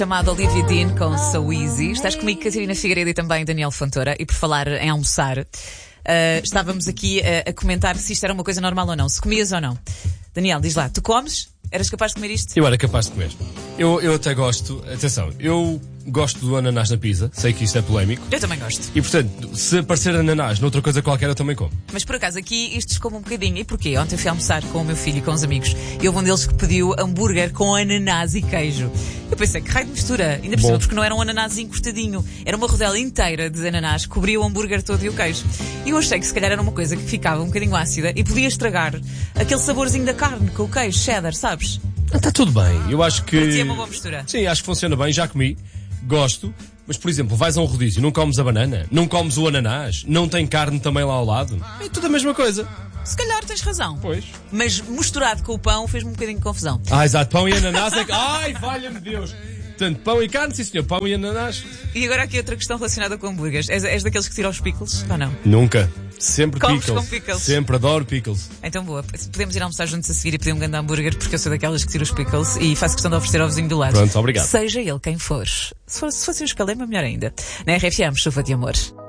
Chamado Olivia Dean com So Easy. Estás comigo, Catarina Figueiredo, e também Daniel Fontoura. E por falar em almoçar, estávamos aqui a comentar se isto era uma coisa normal ou não, se comias ou não. Daniel, diz lá, tu comes? Eras capaz de comer isto? Eu era capaz de comer. Eu até gosto, atenção, eu gosto do ananás na pizza, sei que isto é polémico. Eu também gosto. E portanto, se aparecer ananás noutra coisa qualquer, eu também como. Mas por acaso aqui isto descoma um bocadinho. E porquê? Ontem fui almoçar com o meu filho e com os amigos e houve um deles que pediu hambúrguer com ananás e queijo. Eu pensei, que raio de mistura, ainda por cima, porque não era um ananás encostadinho, era uma rodela inteira de ananás que cobria o hambúrguer todo e o queijo. E eu achei que se calhar era uma coisa que ficava um bocadinho ácida e podia estragar aquele saborzinho da carne com o queijo, cheddar, sabes? Está tudo bem, eu acho que... Parecia uma boa mistura. Sim, acho que funciona bem, já comi, gosto. Mas, por exemplo, vais a um rodízio, não comes a banana, não comes o ananás, não tem carne também lá ao lado. É tudo a mesma coisa. Se calhar tens razão. Pois. Mas misturado com o pão fez-me um bocadinho de confusão. Exato, pão e ananás é que... Ai, valha-me Deus! Portanto, pão e carne, sim senhor, pão e ananás. E agora aqui outra questão relacionada com hambúrgueres. És daqueles que tiram os pickles ou não? Nunca. Sempre Comes pickles. com pickles. Sempre adoro pickles. Então boa, podemos ir almoçar juntos a seguir e pedir um grande hambúrguer, porque eu sou daquelas que tira os pickles e faço questão de oferecer ao vizinho do lado. Pronto, obrigado. Seja ele quem for. Se fosse um escalema, melhor ainda. Na RFM, chuva de amor.